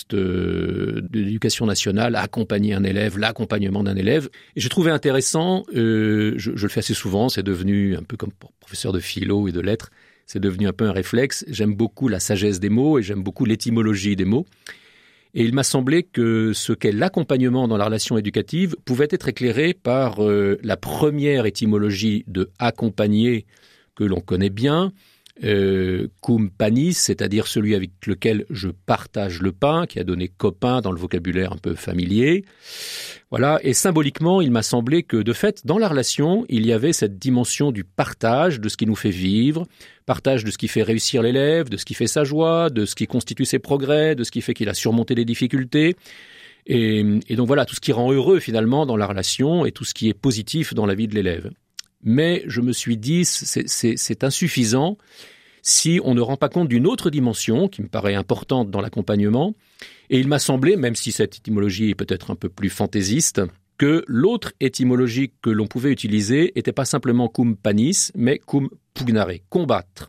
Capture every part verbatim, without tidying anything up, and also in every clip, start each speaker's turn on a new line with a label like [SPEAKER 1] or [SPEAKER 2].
[SPEAKER 1] de, de l'éducation nationale, accompagner un élève, l'accompagnement d'un élève. Et j'ai trouvé intéressant, euh, je, je le fais assez souvent, c'est devenu un peu comme professeur de philo et de lettres, c'est devenu un peu un réflexe. J'aime beaucoup la sagesse des mots et j'aime beaucoup l'étymologie des mots. Et il m'a semblé que ce qu'est l'accompagnement dans la relation éducative pouvait être éclairé par euh, la première étymologie de « accompagner » que l'on connaît bien, euh, cum panis, c'est-à-dire celui avec lequel je partage le pain, qui a donné copain dans le vocabulaire un peu familier. Voilà. Et symboliquement, il m'a semblé que, de fait, dans la relation, il y avait cette dimension du partage, de ce qui nous fait vivre, partage de ce qui fait réussir l'élève, de ce qui fait sa joie, de ce qui constitue ses progrès, de ce qui fait qu'il a surmonté les difficultés. Et, et donc voilà, tout ce qui rend heureux finalement dans la relation et tout ce qui est positif dans la vie de l'élève. Mais je me suis dit, c'est, c'est, c'est insuffisant si on ne rend pas compte d'une autre dimension qui me paraît importante dans l'accompagnement. Et il m'a semblé, même si cette étymologie est peut-être un peu plus fantaisiste, que l'autre étymologie que l'on pouvait utiliser n'était pas simplement cum panis, mais cum pugnare, combattre.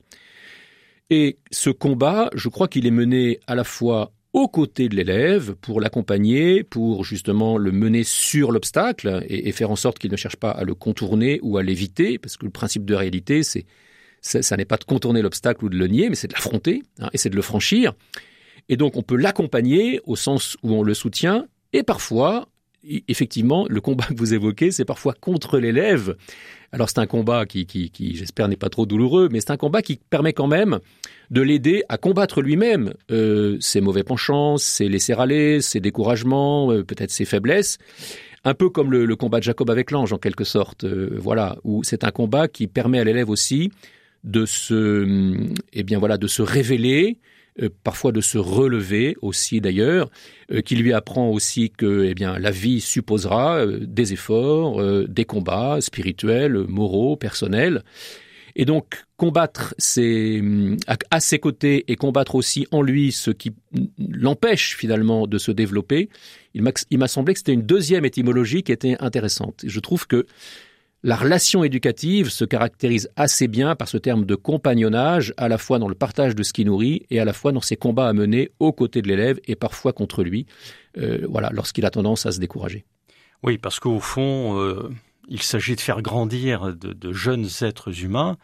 [SPEAKER 1] Et ce combat, je crois qu'il est mené à la fois aux côtés de l'élève, pour l'accompagner, pour justement le mener sur l'obstacle et, et faire en sorte qu'il ne cherche pas à le contourner ou à l'éviter, parce que le principe de réalité, c'est, c'est ça n'est pas de contourner l'obstacle ou de le nier, mais c'est de l'affronter, hein, et c'est de le franchir. Et donc on peut l'accompagner au sens où on le soutient, et parfois, effectivement, le combat que vous évoquez, c'est parfois contre l'élève. Alors c'est un combat qui, qui, qui, j'espère, n'est pas trop douloureux, mais c'est un combat qui permet quand même de l'aider à combattre lui-même euh, ses mauvais penchants, ses laisser-aller, ses découragements, euh, peut-être ses faiblesses. Un peu comme le, le combat de Jacob avec l'ange, en quelque sorte. Euh, voilà, où c'est un combat qui permet à l'élève aussi de se, eh bien voilà, de se révéler, Euh, parfois de se relever aussi d'ailleurs, euh, qui lui apprend aussi que eh bien, la vie supposera euh, des efforts, euh, des combats spirituels, moraux, personnels. Et donc combattre c'est, à, à ses côtés et combattre aussi en lui ce qui l'empêche finalement de se développer, il m'a, il m'a semblé que c'était une deuxième étymologie qui était intéressante. Et je trouve que la relation éducative se caractérise assez bien par ce terme de compagnonnage, à la fois dans le partage de ce qui nourrit et à la fois dans ses combats à mener aux côtés de l'élève et parfois contre lui, euh, voilà, lorsqu'il a tendance à se décourager.
[SPEAKER 2] Oui, parce qu'au fond, euh, il s'agit de faire grandir de, de jeunes êtres humains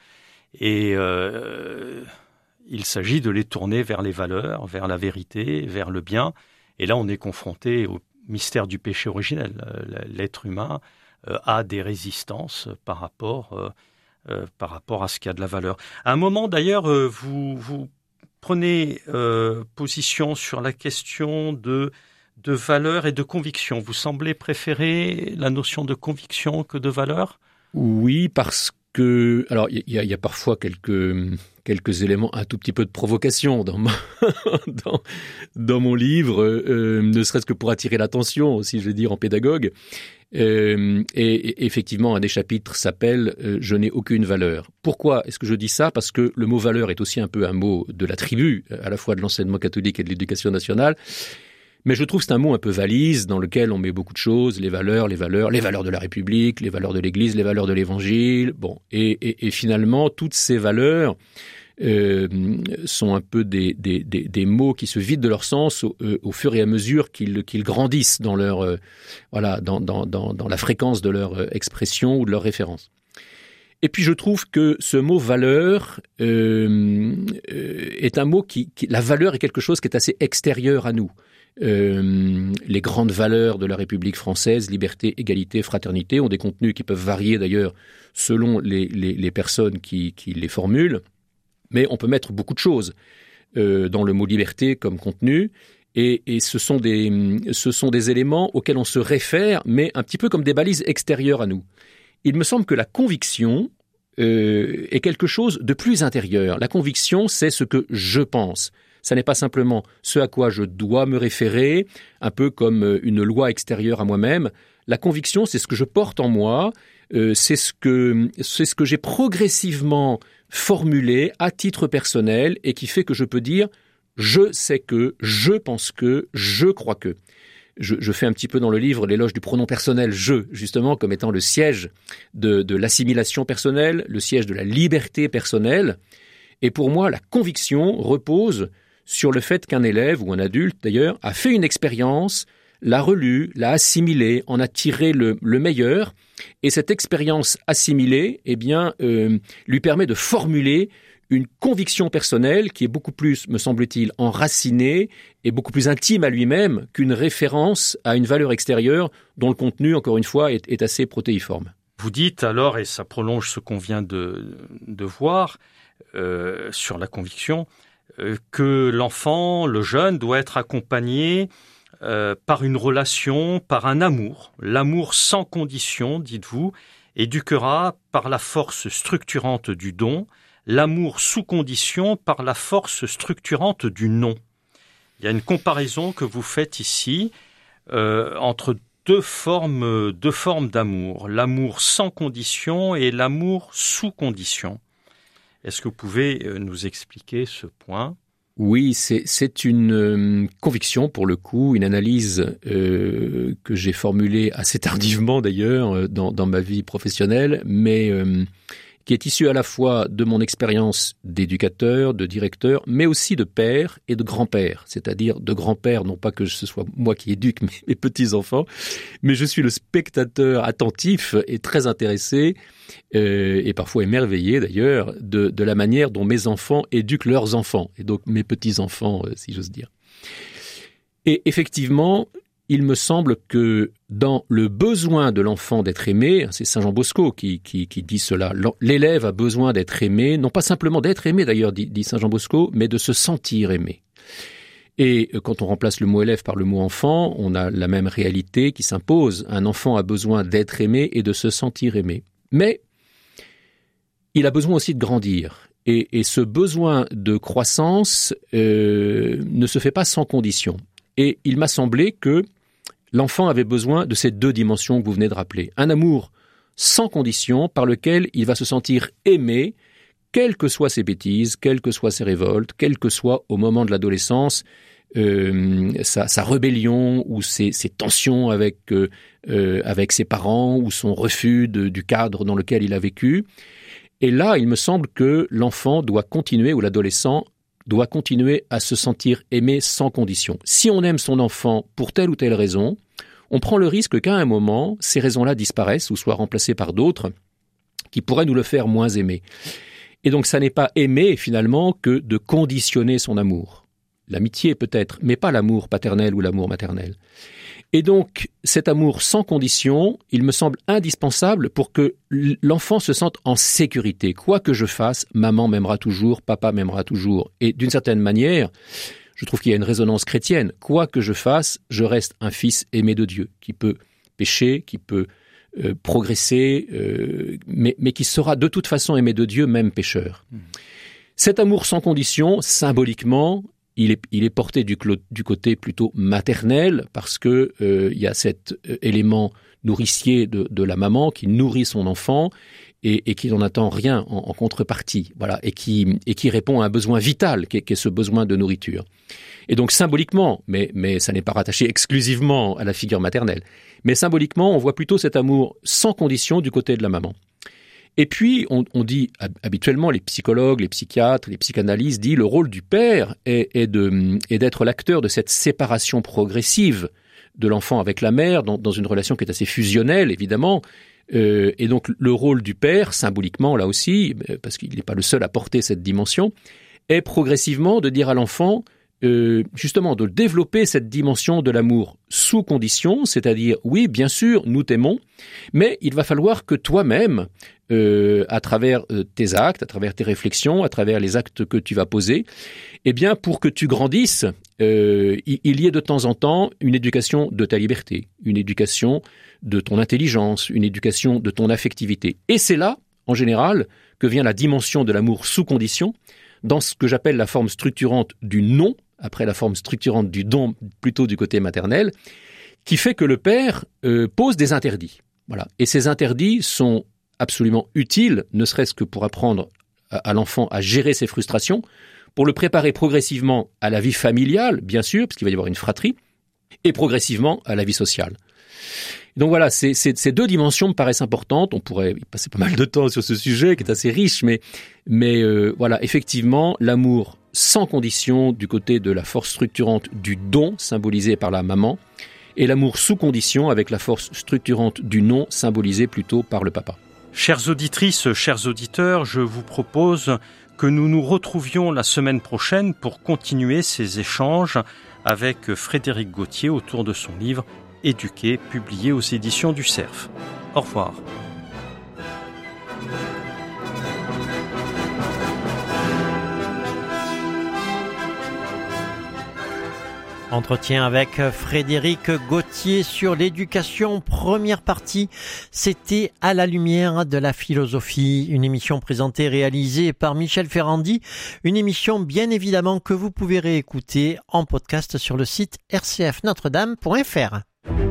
[SPEAKER 2] et euh, il s'agit de les tourner vers les valeurs, vers la vérité, vers le bien. Et là, on est confronté au mystère du péché originel. L'être humain Euh, a des résistances par rapport, euh, euh, par rapport à ce qui a de la valeur. À un moment, d'ailleurs, euh, vous, vous prenez euh, position sur la question de, de valeur et de conviction. Vous semblez préférer la notion de conviction que de valeur ?
[SPEAKER 1] Oui, parce que... Alors, il y, y, y a parfois quelques, quelques éléments, un tout petit peu de provocation dans, ma, dans, dans mon livre, euh, ne serait-ce que pour attirer l'attention, si je veux dire, en pédagogue. Euh, et, et effectivement, un des chapitres s'appelle euh, « Je n'ai aucune valeur ». Pourquoi est-ce que je dis ça ? Parce que le mot « valeur » est aussi un peu un mot de la tribu, à la fois de l'enseignement catholique et de l'éducation nationale. Mais je trouve que c'est un mot un peu valise dans lequel on met beaucoup de choses, les valeurs, les valeurs, les valeurs de la République, les valeurs de l'Église, les valeurs de l'Évangile. Bon, et, et, et finalement, toutes ces valeurs euh, sont un peu des, des, des, des mots qui se vident de leur sens au, au fur et à mesure qu'ils, qu'ils grandissent dans leur, euh, voilà, dans, dans, dans, dans la fréquence de leur expression ou de leur référence. Et puis je trouve que ce mot valeur euh, est un mot qui, qui, la valeur est quelque chose qui est assez extérieur à nous. Euh, les grandes valeurs de la République française, liberté, égalité, fraternité, ont des contenus qui peuvent varier d'ailleurs selon les, les, les personnes qui, qui les formulent. Mais on peut mettre beaucoup de choses euh, dans le mot liberté comme contenu, et, et ce sont des, ce sont des éléments auxquels on se réfère, mais un petit peu comme des balises extérieures à nous. Il me semble que la conviction euh, est quelque chose de plus intérieur. La conviction, c'est ce que je pense. Ça n'est pas simplement ce à quoi je dois me référer, un peu comme une loi extérieure à moi-même. La conviction, c'est ce que je porte en moi, euh, c'est ce que, c'est ce que j'ai progressivement formulé à titre personnel et qui fait que je peux dire « je sais que, je pense que, je crois que ». Je, je fais un petit peu dans le livre l'éloge du pronom personnel « je », justement comme étant le siège de, de l'assimilation personnelle, le siège de la liberté personnelle. Et pour moi, la conviction repose sur le fait qu'un élève, ou un adulte d'ailleurs, a fait une expérience, l'a relue, l'a assimilée, en a tiré le, le meilleur, et cette expérience assimilée, eh bien, euh, lui permet de formuler une conviction personnelle qui est beaucoup plus, me semble-t-il, enracinée et beaucoup plus intime à lui-même qu'une référence à une valeur extérieure dont le contenu, encore une fois, est, est assez protéiforme.
[SPEAKER 2] Vous dites alors, et ça prolonge ce qu'on vient de, de voir euh, sur la conviction, euh, que l'enfant, le jeune, doit être accompagné euh, par une relation, par un amour. L'amour sans condition, dites-vous, éduquera par la force structurante du don, l'amour sous condition par la force structurante du non. Il y a une comparaison que vous faites ici euh, entre deux formes, deux formes d'amour, l'amour sans condition et l'amour sous condition. Est-ce que vous pouvez nous expliquer ce point ?
[SPEAKER 1] Oui, c'est, c'est une euh, conviction pour le coup, une analyse euh, que j'ai formulée assez tardivement d'ailleurs dans, dans ma vie professionnelle, mais euh, qui est issue à la fois de mon expérience d'éducateur, de directeur, mais aussi de père et de grand-père, c'est-à-dire de grand-père, non pas que ce soit moi qui éduque mes, mes petits-enfants, mais je suis le spectateur attentif et très intéressé, euh, et parfois émerveillé d'ailleurs, de, de la manière dont mes enfants éduquent leurs enfants, et donc mes petits-enfants, euh, si j'ose dire. Et effectivement, il me semble que dans le besoin de l'enfant d'être aimé, c'est Saint Jean Bosco qui, qui, qui dit cela, l'élève a besoin d'être aimé, non pas simplement d'être aimé d'ailleurs, dit, dit Saint Jean Bosco, mais de se sentir aimé. Et quand on remplace le mot élève par le mot enfant, on a la même réalité qui s'impose. Un enfant a besoin d'être aimé et de se sentir aimé. Mais il a besoin aussi de grandir. Et, et ce besoin de croissance euh, ne se fait pas sans condition. Et il m'a semblé que l'enfant avait besoin de ces deux dimensions que vous venez de rappeler. Un amour sans condition par lequel il va se sentir aimé, quelles que soient ses bêtises, quelles que soient ses révoltes, quelles que soient au moment de l'adolescence euh, sa, sa rébellion ou ses, ses tensions avec, euh, euh, avec ses parents ou son refus de, du cadre dans lequel il a vécu. Et là, il me semble que l'enfant doit continuer, ou l'adolescent doit continuer à se sentir aimé sans condition. Si on aime son enfant pour telle ou telle raison, on prend le risque qu'à un moment, ces raisons-là disparaissent ou soient remplacées par d'autres qui pourraient nous le faire moins aimer. Et donc, ça n'est pas aimer, finalement, que de conditionner son amour. L'amitié, peut-être, mais pas l'amour paternel ou l'amour maternel. Et donc, cet amour sans condition, il me semble indispensable pour que l'enfant se sente en sécurité. Quoi que je fasse, maman m'aimera toujours, papa m'aimera toujours. Et d'une certaine manière, je trouve qu'il y a une résonance chrétienne. Quoi que je fasse, je reste un fils aimé de Dieu, qui peut pécher, qui peut euh, progresser, euh, mais, mais qui sera de toute façon aimé de Dieu, même pécheur. Mmh. Cet amour sans condition, symboliquement, Il est, il est porté du, du côté plutôt maternel parce que euh, il y a cet euh, élément nourricier de, de la maman qui nourrit son enfant et, et qui n'en attend rien en, en contrepartie, voilà, et qui, et qui répond à un besoin vital qui est, qui est ce besoin de nourriture. Et donc symboliquement, mais, mais ça n'est pas rattaché exclusivement à la figure maternelle, mais symboliquement, on voit plutôt cet amour sans condition du côté de la maman. Et puis, on, on dit habituellement, les psychologues, les psychiatres, les psychanalystes disent le rôle du père est, est, de, est d'être l'acteur de cette séparation progressive de l'enfant avec la mère, dans, dans une relation qui est assez fusionnelle, évidemment. Euh, et donc, le rôle du père, symboliquement, là aussi, parce qu'il n'est pas le seul à porter cette dimension, est progressivement de dire à l'enfant, euh, justement, de développer cette dimension de l'amour sous condition, c'est-à-dire, oui, bien sûr, nous t'aimons, mais il va falloir que toi-même, Euh, à travers euh, tes actes, à travers tes réflexions, à travers les actes que tu vas poser, eh bien, pour que tu grandisses, euh, il, il y ait de temps en temps une éducation de ta liberté, une éducation de ton intelligence, une éducation de ton affectivité. Et c'est là, en général, que vient la dimension de l'amour sous condition, dans ce que j'appelle la forme structurante du non, après la forme structurante du don, plutôt du côté maternel, qui fait que le père euh, pose des interdits. Voilà. Et ces interdits sont absolument utile, ne serait-ce que pour apprendre à, à l'enfant à gérer ses frustrations, pour le préparer progressivement à la vie familiale, bien sûr, parce qu'il va y avoir une fratrie, et progressivement à la vie sociale. Donc voilà, ces, ces, ces deux dimensions me paraissent importantes. On pourrait y passer pas mal de temps sur ce sujet qui est assez riche, mais, mais euh, voilà, effectivement, l'amour sans condition du côté de la force structurante du don, symbolisée par la maman, et l'amour sous condition avec la force structurante du non, symbolisée plutôt par le papa.
[SPEAKER 2] Chères auditrices, chers auditeurs, je vous propose que nous nous retrouvions la semaine prochaine pour continuer ces échanges avec Frédéric Gauthier autour de son livre « Éduquer », publié aux éditions du Cerf. Au revoir.
[SPEAKER 3] Entretien avec Frédéric Gauthier sur l'éducation. Première partie, c'était À la lumière de la philosophie, une émission présentée et réalisée par Michel Ferrandi, une émission bien évidemment que vous pouvez réécouter en podcast sur le site r c f notre dame point f r.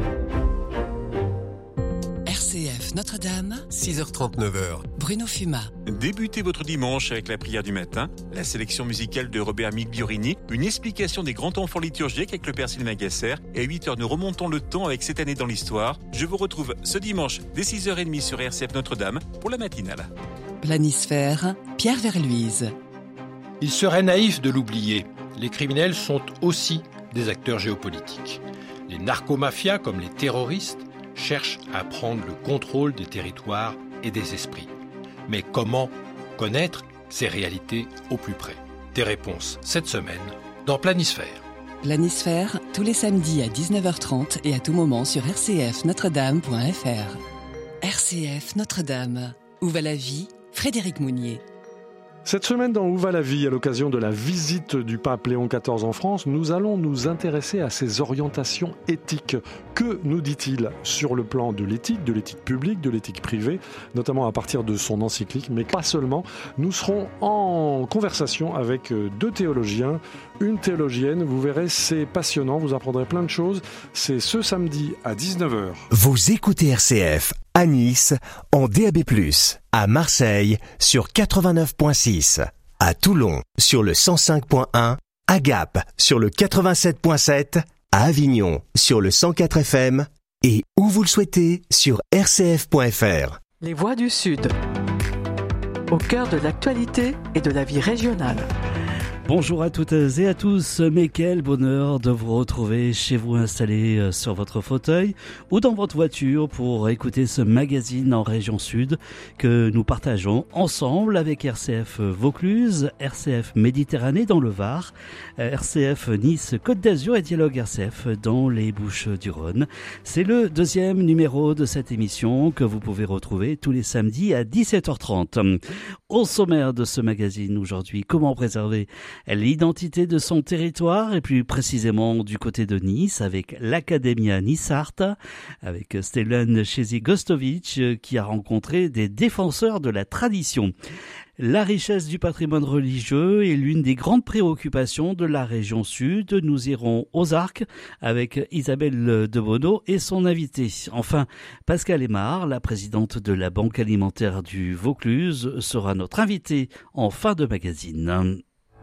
[SPEAKER 4] R C F Notre-Dame,
[SPEAKER 5] six heures trente, neuf heures.
[SPEAKER 4] Bruno Fuma.
[SPEAKER 6] Débutez votre dimanche avec la prière du matin, la sélection musicale de Robert Migbiorini, une explication des grands temps forts liturgiques avec le Père Sylvain Gasser, et à huit heures nous remontons le temps avec Cette année dans l'histoire. Je vous retrouve ce dimanche dès six heures trente sur R C F Notre-Dame pour la matinale.
[SPEAKER 4] Planisphère, Pierre Verluise.
[SPEAKER 5] Il serait naïf de l'oublier. Les criminels sont aussi des acteurs géopolitiques. Les narcomafias, comme les terroristes, cherchent à prendre le contrôle des territoires et des esprits. Mais comment connaître ces réalités au plus près ? Des réponses cette semaine dans Planisphère.
[SPEAKER 4] Planisphère, tous les samedis à dix-neuf heures trente et à tout moment sur r c f notre dame point f r. R C F Notre-Dame. Où va la vie ? Frédéric Mounier.
[SPEAKER 7] Cette semaine dans Où va la vie, à l'occasion de la visite du pape Léon quatorze en France, nous allons nous intéresser à ses orientations éthiques. Que nous dit-il sur le plan de l'éthique, de l'éthique publique, de l'éthique privée, notamment à partir de son encyclique, mais pas seulement. Nous serons en conversation avec deux théologiens, une théologienne. Vous verrez, c'est passionnant, vous apprendrez plein de choses. C'est ce samedi à dix-neuf heures.
[SPEAKER 8] Vous écoutez R C F à Nice en D A B plus, à Marseille sur quatre-vingt-neuf virgule six, à Toulon sur le cent cinq virgule un, à Gap sur le quatre-vingt-sept virgule sept, à Avignon sur le cent quatre F M et où vous le souhaitez sur r c f point f r.
[SPEAKER 9] Les Voix du Sud, au cœur de l'actualité et de la vie régionale.
[SPEAKER 10] Bonjour à toutes et à tous, mais quel bonheur de vous retrouver chez vous installé sur votre fauteuil ou dans votre voiture pour écouter ce magazine en région sud que nous partageons ensemble avec R C F Vaucluse, R C F Méditerranée dans le Var, R C F Nice Côte d'Azur et Dialogue R C F dans les Bouches-du-Rhône. C'est le deuxième numéro de cette émission que vous pouvez retrouver tous les samedis à dix-sept heures trente. Au sommaire de ce magazine aujourd'hui, comment préserver l'identité de son territoire et plus précisément du côté de Nice avec l'Academia Nissart, avec Stevlan Chezi-Gostovic qui a rencontré des défenseurs de la tradition. La richesse du patrimoine religieux est l'une des grandes préoccupations de la région sud. Nous irons aux Arcs avec Isabelle Debono et son invité. Enfin, Pascal Aymar, la présidente de la Banque alimentaire du Vaucluse, sera notre invitée en fin de magazine.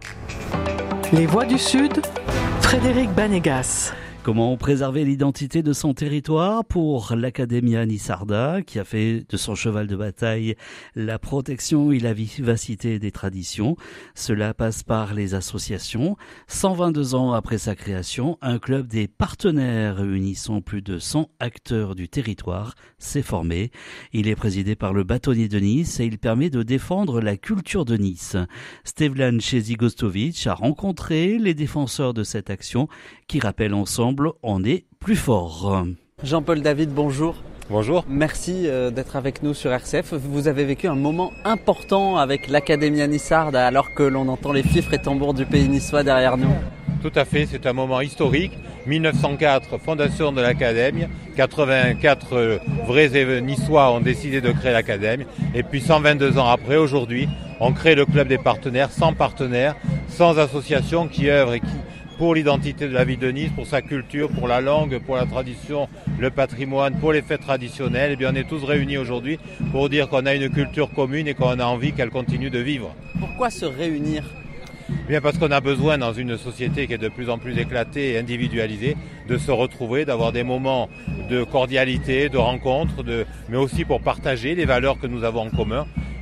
[SPEAKER 9] Les Voix du Sud, Frédéric Banégas.
[SPEAKER 10] Comment préserver l'identité de son territoire pour l'Academia Nissarda, qui a fait de son cheval de bataille la protection et la vivacité des traditions. Cela passe par les associations. cent vingt-deux ans après sa création, un club des partenaires réunissant plus de cent acteurs du territoire s'est formé. Il est présidé par le bâtonnier de Nice et il permet de défendre la culture de Nice. Stevlan Chezi-Gostovic a rencontré les défenseurs de cette action qui rappellent ensemble on est plus fort.
[SPEAKER 11] Jean-Paul David, bonjour.
[SPEAKER 12] Bonjour.
[SPEAKER 11] Merci d'être avec nous sur R C F. Vous avez vécu un moment important avec l'Academia Nissart alors que l'on entend les fifres et tambours du pays niçois derrière nous.
[SPEAKER 12] Tout à fait, c'est un moment historique. mille neuf cent quatre, fondation de l'Académie. quatre-vingt-quatre vrais niçois ont décidé de créer l'Académie. Et puis cent vingt-deux ans après, aujourd'hui, on crée le club des partenaires, cent partenaires, cent associations qui œuvrent et qui pour l'identité de la ville de Nice, pour sa culture, pour la langue, pour la tradition, le patrimoine, pour les fêtes traditionnelles. Et bien, on est tous réunis aujourd'hui pour dire qu'on a une culture commune et qu'on a envie qu'elle continue de vivre.
[SPEAKER 11] Pourquoi se réunir ?
[SPEAKER 12] Bien parce qu'on a besoin dans une société qui est de plus en plus éclatée et individualisée de se retrouver, d'avoir des moments de cordialité, de rencontre, de... mais aussi pour partager les valeurs que nous avons en commun.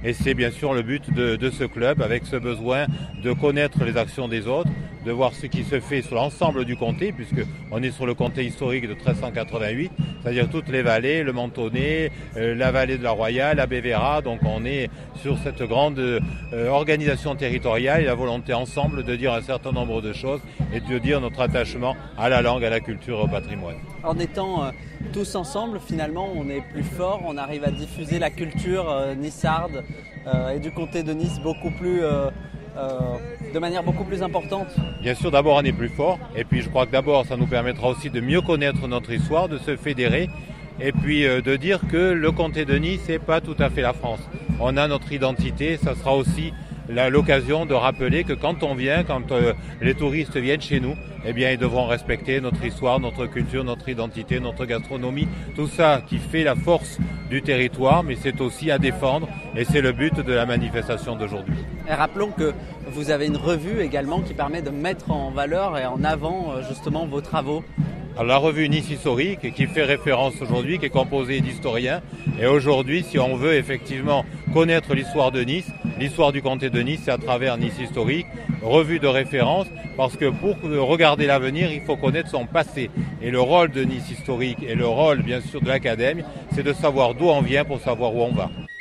[SPEAKER 12] Et c'est bien sûr le but de, de ce club, avec ce besoin de connaître les actions des autres, de voir ce qui se fait sur l'ensemble du comté, puisque on est sur le comté historique de treize cent quatre-vingt-huit, c'est-à-dire toutes les vallées, le Mentonnet, euh, la vallée de la Royale, la Bévéra. Donc on est sur cette grande euh, organisation territoriale et la volonté ensemble de dire un certain nombre de choses et de dire notre attachement à la langue, à la culture et au patrimoine.
[SPEAKER 11] En étant euh, tous ensemble, finalement, on est plus fort, on arrive à diffuser la culture euh, nissarde euh, et du comté de Nice beaucoup plus... Euh, Euh, de manière beaucoup plus importante.
[SPEAKER 12] Bien sûr, d'abord on est plus fort, et puis je crois que d'abord ça nous permettra aussi de mieux connaître notre histoire, de se fédérer, et puis euh, de dire que le comté de Nice n'est pas tout à fait la France. On a notre identité, ça sera aussi la, l'occasion de rappeler que quand on vient, quand euh, les touristes viennent chez nous, eh bien ils devront respecter notre histoire, notre culture, notre identité, notre gastronomie, tout ça qui fait la force du territoire, mais c'est aussi à défendre, et c'est le but de la manifestation d'aujourd'hui.
[SPEAKER 11] Et rappelons que vous avez une revue également qui permet de mettre en valeur et en avant justement vos travaux.
[SPEAKER 12] Alors, la revue Nice Historique, qui fait référence aujourd'hui, qui est composée d'historiens. Et aujourd'hui, si on veut effectivement connaître l'histoire de Nice, l'histoire du comté de Nice, c'est à travers Nice Historique, revue de référence, parce que pour regarder l'avenir, il faut connaître son passé. Et le rôle de Nice Historique et le rôle, bien sûr, de l'Académie, c'est de savoir d'où on vient pour savoir où on va.